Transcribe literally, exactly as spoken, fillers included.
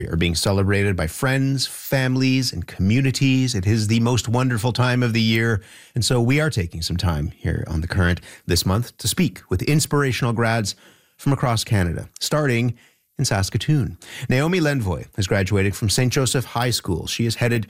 are being celebrated by friends, families, and communities. It is the most wonderful time of the year. And so we are taking some time here on The Current this month to speak with inspirational grads from across Canada, starting in Saskatoon. Naomi Lenvoy has graduated from Saint Joseph High School. She is headed